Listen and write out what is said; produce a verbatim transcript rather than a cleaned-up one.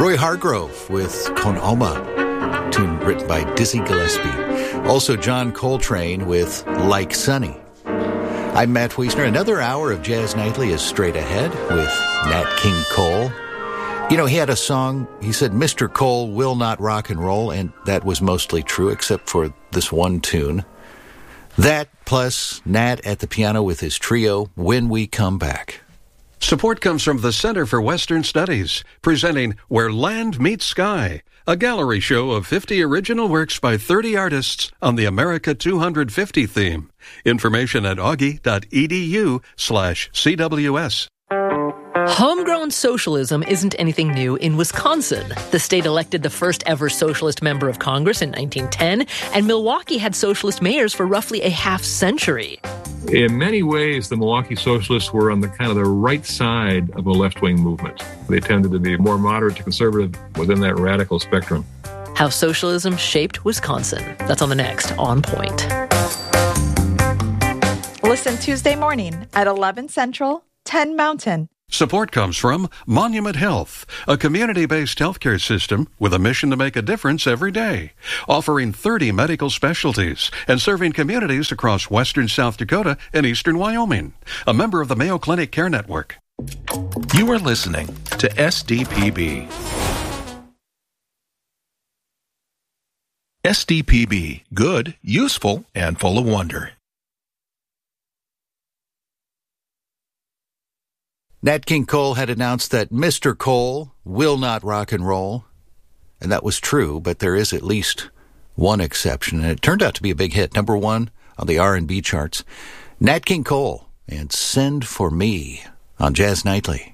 Roy Hargrove with Con Alma, tune written by Dizzy Gillespie. Also John Coltrane with Like Sunny. I'm Matt Wiesner. Another hour of Jazz Nightly is straight ahead with Nat King Cole. You know, he had a song, he said, Mister Cole will not rock and roll, and that was mostly true except for this one tune. That plus Nat at the piano with his trio, When We Come Back. Support comes from the Center for Western Studies, presenting Where Land Meets Sky, a gallery show of fifty original works by thirty artists on the America two hundred fifty theme. Information at augie.edu slash CWS. Homegrown socialism isn't anything new in Wisconsin. The state elected the first ever socialist member of Congress in nineteen ten, and Milwaukee had socialist mayors for roughly a half century. In many ways, the Milwaukee Socialists were on the kind of the right side of a left-wing movement. They tended to be more moderate to conservative within that radical spectrum. How socialism shaped Wisconsin. That's on the next On Point. Listen Tuesday morning at eleven Central, ten Mountain. Support comes from Monument Health, a community-based healthcare system with a mission to make a difference every day, offering thirty medical specialties and serving communities across western South Dakota and eastern Wyoming. A member of the Mayo Clinic Care Network. You are listening to S D P B. S D P B, good, useful, and full of wonder. Nat King Cole had announced that Mister Cole will not rock and roll, and that was true, but there is at least one exception, and it turned out to be a big hit, number one on the R and B charts. Nat King Cole and Send For Me on Jazz Nightly.